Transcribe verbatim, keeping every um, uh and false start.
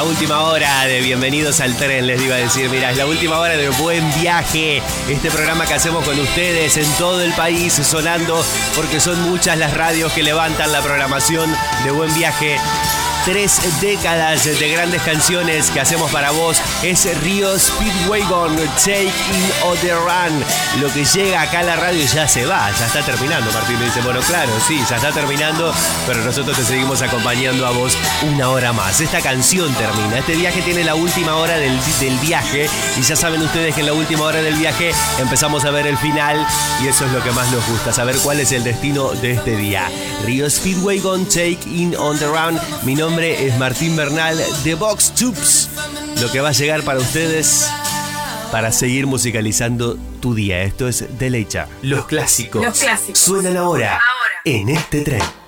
la última hora de Bienvenidos al Tren, les iba a decir. Mira, es la última hora de Buen Viaje. Este programa que hacemos con ustedes en todo el país, sonando, porque son muchas las radios que levantan la programación de Buen Viaje. Tres décadas de grandes canciones que hacemos para vos. Es Río Speedwagon, Take In On The Run. Lo que llega acá a la radio ya se va, ya está terminando. Martín me dice, bueno, claro, sí, ya está terminando, pero nosotros te seguimos acompañando a vos una hora más. Esta canción termina, este viaje tiene la última hora del, del viaje, y ya saben ustedes que en la última hora del viaje empezamos a ver el final, y eso es lo que más nos gusta, saber cuál es el destino de este día. Río Speedwagon, Take In On The Run. Mi nombre Mi nombre es Martín Bernal de Vox Tubes. Lo que va a llegar para ustedes para seguir musicalizando tu día. Esto es Derecha. Los clásicos, Los clásicos suenan ahora, ahora en este tren.